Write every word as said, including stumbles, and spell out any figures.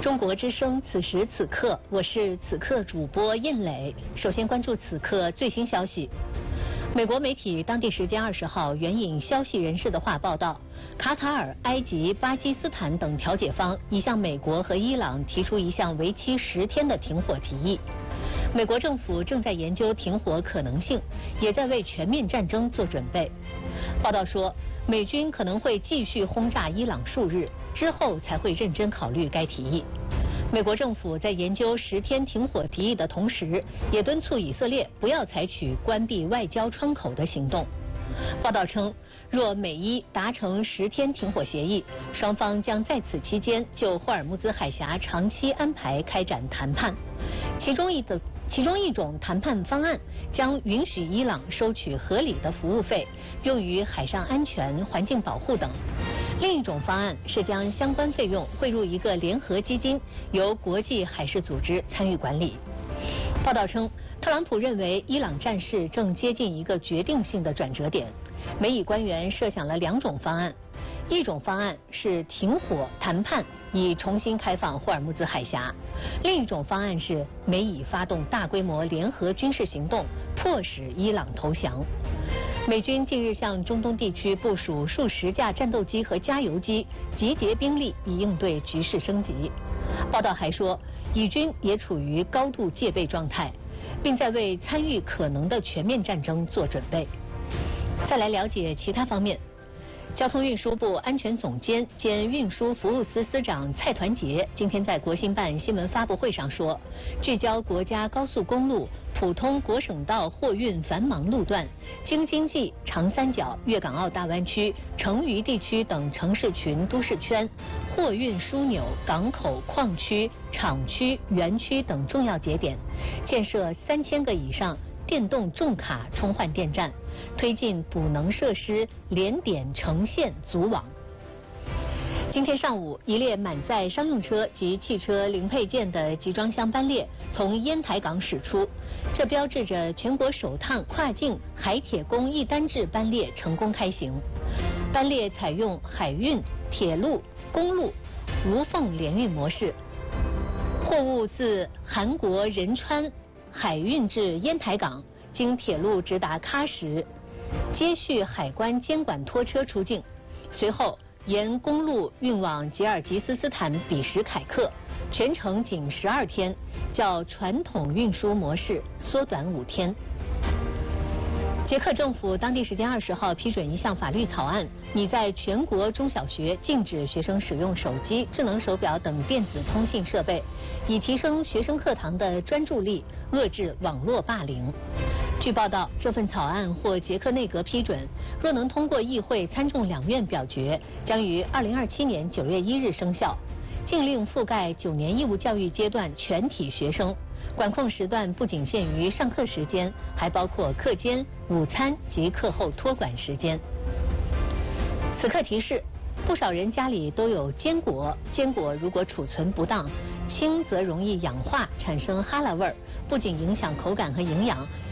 中国之声，此时此刻，我是此刻主播印磊。首先关注此刻最新消息。美国媒体当地时间二十号援引消息人士的话报道，卡塔尔、埃及、巴基斯坦等调解方已向美国和伊朗提出一项为期十天的停火提议。美国政府正在研究停火可能性，也在为全面战争做准备。报道说，美军可能会继续轰炸伊朗数日，之后才会认真考虑该提议。美国政府在研究十天停火提议的同时，也敦促以色列不要采取关闭外交窗口的行动。报道称，若美伊达成十天停火协议，双方将在此期间就霍尔木兹海峡长期安排开展谈判。其中一的其中一种谈判方案将允许伊朗收取合理的服务费，用于海上安全、环境保护等。另一种方案是将相关费用汇入一个联合基金，由国际海事组织参与管理。报道称，特朗普认为伊朗战事正接近一个决定性的转折点。美以官员设想了两种方案，一种方案是停火谈判，以重新开放霍尔木兹海峡；另一种方案是美以发动大规模联合军事行动，迫使伊朗投降。美军近日向中东地区部署数十架战斗机和加油机，集结兵力以应对局势升级。报道还说，以军也处于高度戒备状态，并在为参与可能的全面战争做准备。再来了解其他方面。交通运输部安全总监兼运输服务司司长蔡团结今天在国新办新闻发布会上说，聚焦国家高速公路、普通国省道货运繁忙路段、京津冀、长三角、粤港澳大湾区、成渝地区等城市群、都市圈、货运枢纽、港口、矿区、厂区、园区等重要节点，建设三千个以上电动重卡充换电站，推进补能设施联点成线组网。今天上午，一列满载商用车及汽车零配件的集装箱班列从烟台港驶出，这标志着全国首趟跨境海铁公一单制班列成功开行。班列采用海运、铁路、公路无缝联运模式，货物自韩国仁川海运至烟台港，经铁路直达喀什，接续海关监管拖车出境，随后沿公路运往吉尔吉斯斯坦比什凯克，全程仅十二天，较传统运输模式缩短五天。捷克政府当地时间二十号批准一项法律草案，拟在全国中小学禁止学生使用手机、智能手表等电子通信设备，以提升学生课堂的专注力，遏制网络霸凌。据报道，这份草案获捷克内阁批准，若能通过议会参众两院表决，将于二零二七年九月一日生效。禁令覆盖九年义务教育阶段全体学生，管控时段不仅限于上课时间，还包括课间、午餐及课后托管时间。此刻提示，不少人家里都有坚果，坚果如果储存不当，轻则容易氧化，产生哈喇味儿，不仅影响口感和营养，